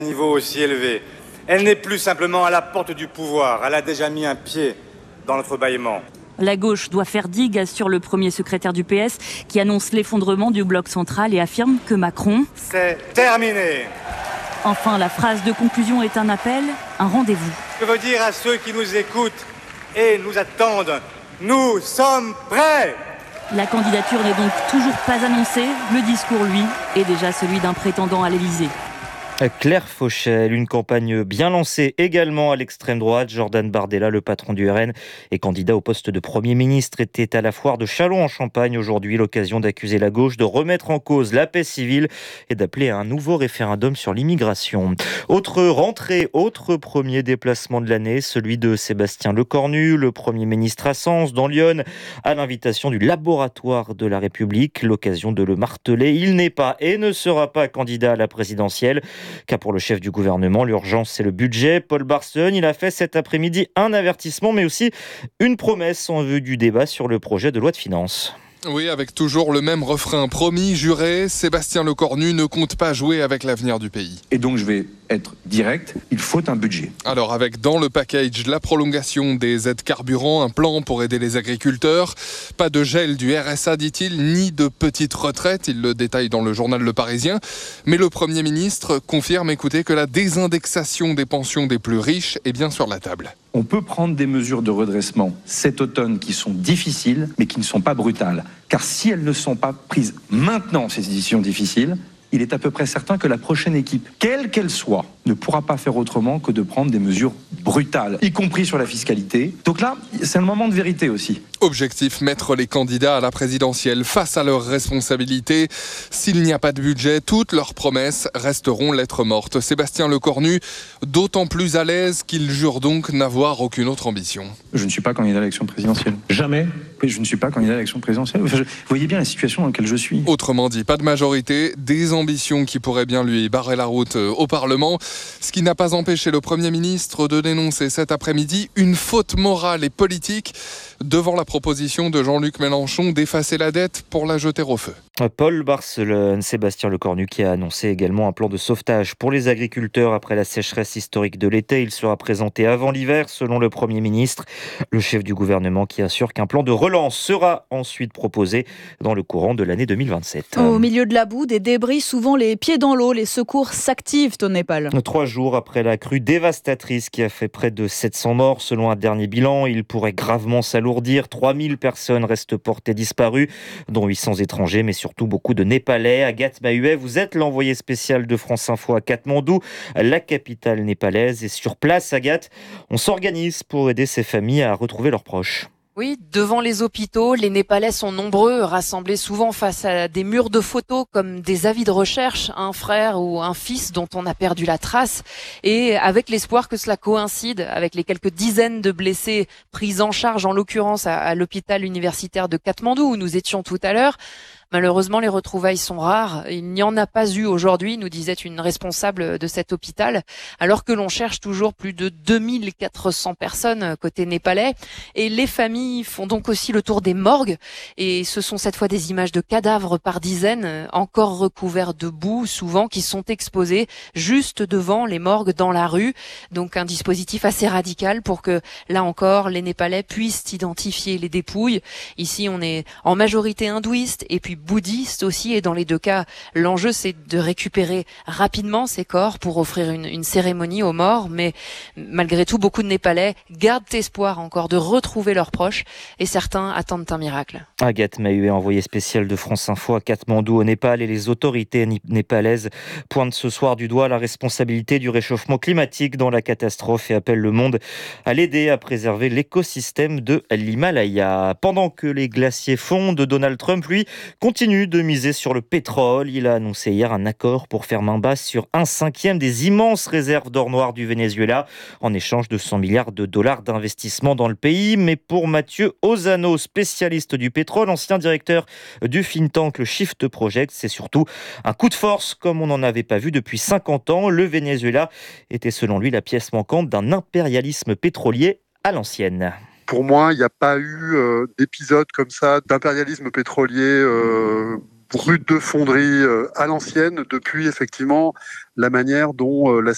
Niveau aussi élevé. Elle n'est plus simplement à la porte du pouvoir. Elle a déjà mis un pied dans notre bâillement. La gauche doit faire digue, assure le premier secrétaire du PS, qui annonce l'effondrement du bloc central et affirme que Macron... C'est terminé. Enfin, la phrase de conclusion est un appel, un rendez-vous. Je veux dire à ceux qui nous écoutent et nous attendent, nous sommes prêts. La candidature n'est donc toujours pas annoncée. Le discours, lui, est déjà celui d'un prétendant à l'Élysée. Claire Fauchel, une campagne bien lancée également à l'extrême droite. Jordan Bardella, le patron du RN et candidat au poste de Premier ministre, était à la foire de Châlons en Champagne aujourd'hui. L'occasion d'accuser la gauche de remettre en cause la paix civile et d'appeler à un nouveau référendum sur l'immigration. Autre rentrée, autre premier déplacement de l'année, celui de Sébastien Lecornu, le Premier ministre à Sens, dans l'Yonne, à l'invitation du Laboratoire de la République. L'occasion de le marteler, il n'est pas et ne sera pas candidat à la présidentielle. Car pour le chef du gouvernement, l'urgence, c'est le budget. Paul Barcelone, il a fait cet après-midi un avertissement, mais aussi une promesse en vue du débat sur le projet de loi de finances. Oui, avec toujours le même refrain promis, juré, Sébastien Lecornu ne compte pas jouer avec l'avenir du pays. Et donc je vais être direct, il faut un budget. Alors avec dans le package la prolongation des aides carburant, un plan pour aider les agriculteurs, pas de gel du RSA dit-il, ni de petite retraite, il le détaille dans le journal Le Parisien. Mais le Premier ministre confirme, écoutez, que la désindexation des pensions des plus riches est bien sur la table. On peut prendre des mesures de redressement cet automne qui sont difficiles, mais qui ne sont pas brutales. Car si elles ne sont pas prises maintenant, ces décisions difficiles, il est à peu près certain que la prochaine équipe, quelle qu'elle soit, ne pourra pas faire autrement que de prendre des mesures brutales, y compris sur la fiscalité. Donc là, c'est un moment de vérité aussi. Objectif, mettre les candidats à la présidentielle face à leurs responsabilités. S'il n'y a pas de budget, toutes leurs promesses resteront lettre morte. Sébastien Lecornu, d'autant plus à l'aise qu'il jure donc n'avoir aucune autre ambition. Je ne suis pas candidat à l'élection présidentielle. Jamais. Mais je ne suis pas candidat à l'élection présidentielle. Vous voyez bien la situation dans laquelle je suis. Autrement dit, pas de majorité, des ambitions qui pourraient bien lui barrer la route au Parlement. Ce qui n'a pas empêché le Premier ministre de dénoncer cet après-midi une faute morale et politique devant la proposition de Jean-Luc Mélenchon d'effacer la dette pour la jeter au feu. Paul Barcelone, Sébastien Lecornu qui a annoncé également un plan de sauvetage pour les agriculteurs après la sécheresse historique de l'été. Il sera présenté avant l'hiver, selon le Premier ministre. Le chef du gouvernement qui assure qu'un plan de relance sera ensuite proposé dans le courant de l'année 2027. Au milieu de la boue, des débris, souvent les pieds dans l'eau, les secours s'activent au Népal. 3 jours après la crue dévastatrice qui a fait près de 700 morts, selon un dernier bilan, il pourrait gravement s'alourdir. 3000 personnes restent portées disparues, dont 800 étrangers, mais surtout beaucoup de Népalais. Agathe Mahuet, vous êtes l'envoyée spéciale de France Info à Katmandou, la capitale népalaise. Et sur place, Agathe, on s'organise pour aider ces familles à retrouver leurs proches. Oui, devant les hôpitaux, les Népalais sont nombreux, rassemblés souvent face à des murs de photos comme des avis de recherche, un frère ou un fils dont on a perdu la trace, et avec l'espoir que cela coïncide avec les quelques dizaines de blessés pris en charge, en l'occurrence à l'hôpital universitaire de Katmandou où nous étions tout à l'heure. Malheureusement, les retrouvailles sont rares. Il n'y en a pas eu aujourd'hui, nous disait une responsable de cet hôpital, alors que l'on cherche toujours plus de 2400 personnes côté népalais. Et les familles font donc aussi le tour des morgues. Et ce sont cette fois des images de cadavres par dizaines, encore recouverts de boue, souvent, qui sont exposés juste devant les morgues dans la rue. Donc un dispositif assez radical pour que, là encore, les Népalais puissent identifier les dépouilles. Ici, on est en majorité hindouiste et puis bouddhiste aussi, et dans les deux cas, l'enjeu c'est de récupérer rapidement ces corps pour offrir une cérémonie aux morts, mais malgré tout, beaucoup de Népalais gardent espoir encore de retrouver leurs proches, et certains attendent un miracle. Agathe Mahuet, envoyée spéciale de France Info à Katmandou au Népal, et les autorités népalaises pointent ce soir du doigt la responsabilité du réchauffement climatique dans la catastrophe et appellent le monde à l'aider à préserver l'écosystème de l'Himalaya. Pendant que les glaciers fondent, Donald Trump, lui, continue de miser sur le pétrole. Il a annoncé hier un accord pour faire main basse sur 1/5 des immenses réserves d'or noir du Venezuela en échange de 100 milliards de dollars d'investissement dans le pays. Mais pour Mathieu Ozano, spécialiste du pétrole, ancien directeur du think tank le Shift Project, c'est surtout un coup de force comme on n'en avait pas vu depuis 50 ans. Le Venezuela était selon lui la pièce manquante d'un impérialisme pétrolier à l'ancienne. Pour moi, il n'y a pas eu d'épisode comme ça d'impérialisme pétrolier brut de fonderie à l'ancienne depuis effectivement la manière dont la